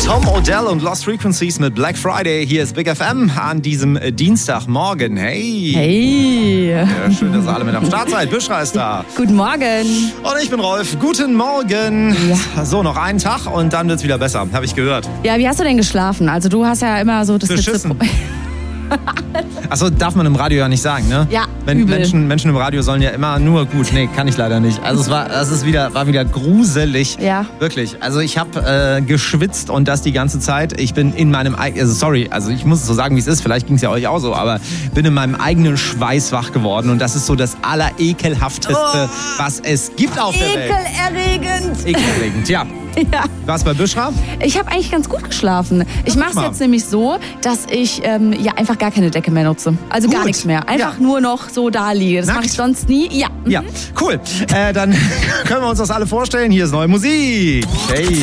Tom Odell und Lost Frequencies mit Black Friday. Hier ist Big FM an diesem Dienstagmorgen. Hey. Hey. Ja, schön, dass ihr alle mit am Start seid. Büschra ist da. Guten Morgen. Und ich bin Rolf. Guten Morgen. Ja. So, noch einen Tag und dann wird's wieder besser. Habe ich gehört. Ja, wie hast du denn geschlafen? Also du hast ja immer so das Beschissen. Achso, darf man im Radio ja nicht sagen, ne? Ja, übel. Menschen im Radio sollen ja immer nur gut. Nee, kann ich leider nicht. Also war wieder gruselig. Ja. Wirklich. Also ich habe geschwitzt und das die ganze Zeit. Ich bin in meinem eigenen, also ich muss es so sagen, wie es ist. Vielleicht ging es ja euch auch so, aber bin in meinem eigenen Schweiß wach geworden und das ist so das Allerekelhafteste, was es gibt auf der Welt. Ekelerregend. Ekelerregend, ja. Ja. Was bei Büschra? Ich habe eigentlich ganz gut geschlafen. Ich mache es mal. jetzt nämlich so, dass ich einfach gar keine Decke mehr nutze. Also gar Gut. nichts mehr. Einfach Ja. nur noch so da liege. Das Nackt. mache ich sonst nie. Ja. Ja, cool. Dann können wir uns das alle vorstellen. Hier ist neue Musik. Hey.